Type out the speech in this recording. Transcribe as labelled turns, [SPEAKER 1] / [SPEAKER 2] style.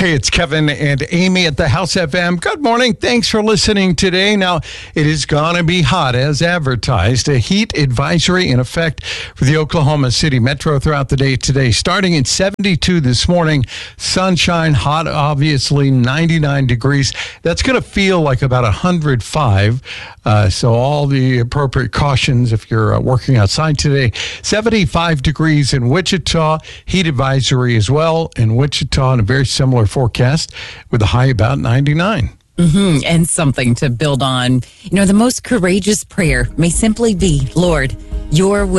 [SPEAKER 1] Hey, it's Kevin and Amy at the House FM. Good morning. Thanks for listening today. Now, it is going to be hot as advertised. A heat advisory in effect for the Oklahoma City Metro throughout the day today. Starting at 72 this morning, sunshine, hot, obviously 99 degrees. That's going to feel like about 105. So all the appropriate cautions if you're working outside today. 75 degrees in Wichita. Heat advisory as well in Wichita, and a very similar forecast with a high about 99.
[SPEAKER 2] And something to build on. You know, the most courageous prayer may simply be, Lord, your will